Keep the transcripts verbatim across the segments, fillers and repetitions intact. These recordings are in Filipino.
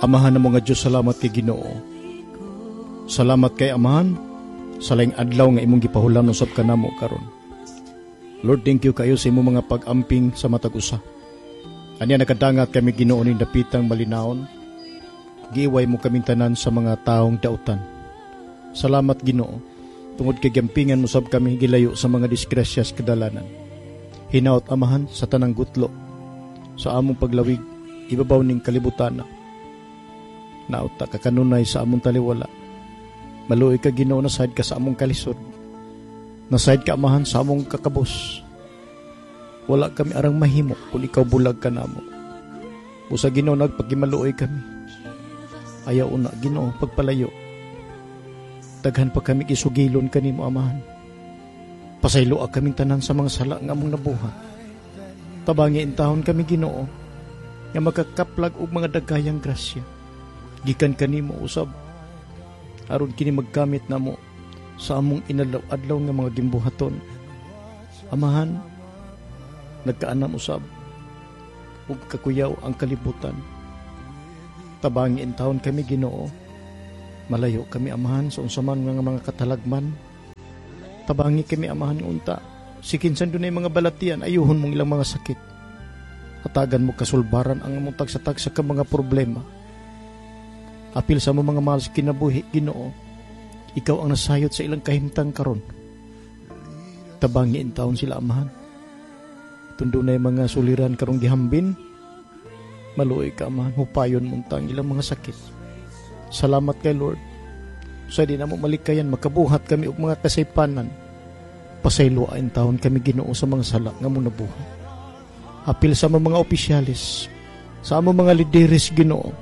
Amahan na mga Diyos, salamat kay Ginoo. Salamat kay Amahan sa laing adlaw nga imong gipahulam usab kanamo karon. Lord, thank you kayo sa imong mga pag-amping sa matag usa. Anya nakadangat kami Ginoo ning dapitang malinawon. Giiway mo kaming tanan sa mga taong dautan. Salamat Ginoo. Tungod kay gampingan mo sab kami gilayo sa mga disgrasyas kadalanan. Hinaot Amahan sa tanang gutlo sa among paglawig ibabaw ning kalibutan. Nauta ka kanunay sa among taliwala. Maluoy ka Ginoo na side ka sa among kalisod. Na side ka Amahan sa among kakabos. Wala kami arang mahimo kung ikaw bulag ka namo. Busa Ginoo nagpagimaluoy kami. Ayaw una Ginoo pagpalayo. Daghan pa kami isugilon kanimo Amahan. Pasayloa kaming tanan sa mga sala nga among nabuhat. Tabangi intahon kami Ginoo nga makakaplag og mga dagayang grasya. Gikan kanimo usab aron kini maggamit namo sa among inadlaw-adlaw nga mga gimbuhaton. Amahan, nagkaanam usab ug kakuyaw ang kalibutan. Tabangi intahon kami Ginoo. Malayo kami Amahan sa unsaman nga mga katalagman. Tabangi kami Amahan unta. Sikinsan dunay mga balatian ayuhon mong ilang mga sakit. Hatagan mo kasulbaran ang among tagsa-tagsa ka mga problema. Apil sa mo mga mahal sa kinabuhi Ginoo. Ikaw ang nasayot sa ilang kahimtang karon. Tabangi intawon sila Amahan. Tundunay mga suliran karong gihambin. Maluoy ka Amahan, hupayon muntang ilang mga sakit. Salamat kay Lord. Sa di na mo malikayan makabuhat kami og mga kasaypanan. Pasayloain taon kami Ginoo sa mga sala nga mong nabuhat. Apil sa mga opisyalis, sa among mga lideres Ginoo.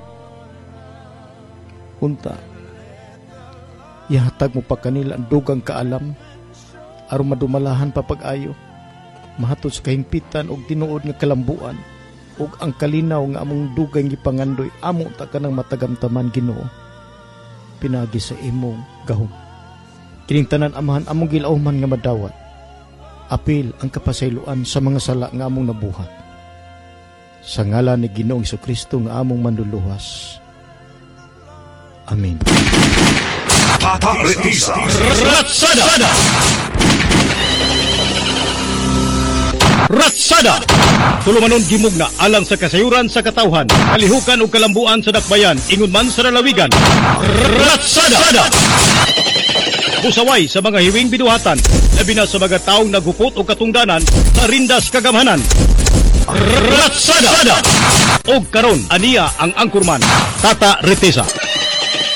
Unta, ihatag mo pa kanila ang dugang kaalam aron madumalahan pa pag-ayo. Mahatod sa kahimpitan og tinuod nga kalambuan ug ang kalinaw nga among dugang gipangandoy amo ta kanang matagamtaman Ginoo. Pinagi sa imong gahom. Kining tanan Amahan among gilauman nga madawat. Apil ang kapasayloan sa mga sala nga among nabuhat. Sa ngalan ni Ginoong Jesucristo nga among manluluwas. Amen. Ratsada! Ratsada! Tulumanon gimug na alang sa kasayuran sa katawhan, kalihukan o kalambuan sa dakbayan, ingon man sa lalawigan. Ratsada! Busaway sa mga hiwing biduhatan, labi na sa mga taong naghupot o katungdanan sa rindas kagamhanan. Ratsada! Og karon aniya ang angkurman, Tata Ritesa.